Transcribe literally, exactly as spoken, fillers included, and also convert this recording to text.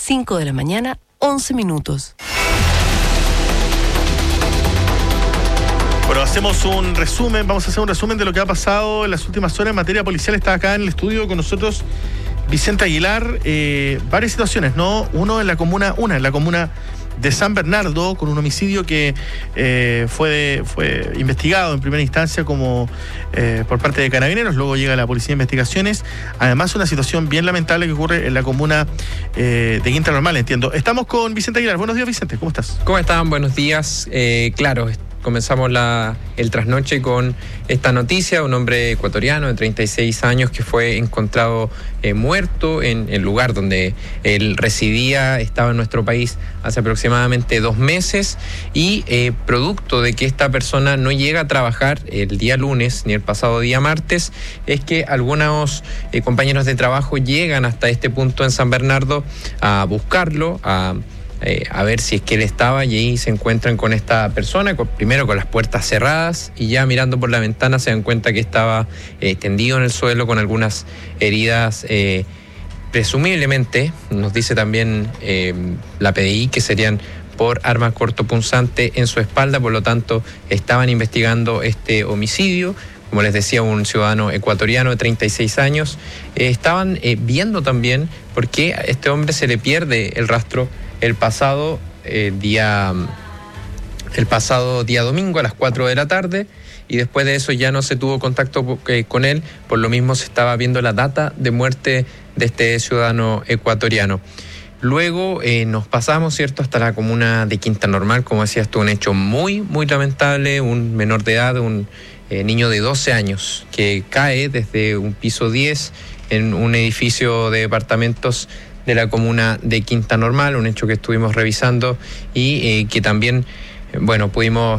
cinco de la mañana, once minutos. Bueno, hacemos un resumen, vamos a hacer un resumen de lo que ha pasado en las últimas horas en materia policial. Está acá en el estudio con nosotros Vicente Aguilar. Eh, varias situaciones, ¿no? Uno en la comuna, una en la comuna de San Bernardo, con un homicidio que eh, fue, de, fue investigado en primera instancia como eh, por parte de Carabineros, luego llega la Policía de Investigaciones. Además, una situación bien lamentable que ocurre en la comuna eh, de Quinta Normal, entiendo. Estamos con Vicente Aguilar. Buenos días, Vicente, ¿cómo estás? ¿Cómo están? Buenos días. Eh, claro, comenzamos la, el trasnoche con esta noticia, un hombre ecuatoriano de treinta y seis años que fue encontrado eh, muerto en el lugar donde él residía, estaba en nuestro país hace aproximadamente dos meses y eh, producto de que esta persona no llega a trabajar el día lunes ni el pasado día martes, es que algunos eh, compañeros de trabajo llegan hasta este punto en San Bernardo a buscarlo, a Eh, a ver si es que él estaba, y ahí se encuentran con esta persona, con, primero con las puertas cerradas, y ya mirando por la ventana se dan cuenta que estaba eh, tendido en el suelo con algunas heridas, eh, presumiblemente, nos dice también eh, la P D I, que serían por arma cortopunzante en su espalda. Por lo tanto, estaban investigando este homicidio. Como les decía, un ciudadano ecuatoriano de treinta y seis años. Eh, estaban eh, viendo también por qué a este hombre se le pierde el rastro el pasado eh, día el pasado día domingo a las cuatro de la tarde, y después de eso ya no se tuvo contacto eh, con él. Por lo mismo se estaba viendo la data de muerte de este ciudadano ecuatoriano. Luego eh, nos pasamos, ¿cierto?, hasta la comuna de Quinta Normal. Como decías tú, un hecho muy, muy lamentable. Un menor de edad, un eh, niño de doce años, que cae desde un piso diez en un edificio de departamentos de la comuna de Quinta Normal, un hecho que estuvimos revisando y eh, que también, bueno, pudimos